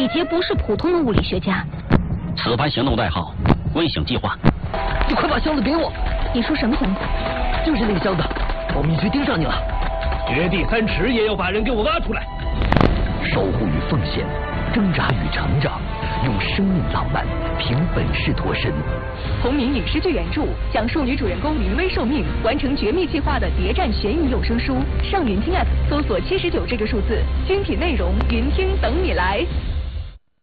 李杰不是普通的物理学家。 此番行动代号“微醒计划”。 你快把箱子给我！ 你说什么箱子？ 就是那个箱子，保密局盯上你了。 掘地三尺也要把人给我挖出来。 守护与奉献，挣扎与成长，用生命浪漫，凭本事脱身。 同名影视剧原著，讲述女主人公临危受命，完成绝密计划的谍战悬疑有声书。上云听 App 搜索79这个数字，精品内容，云听等你来。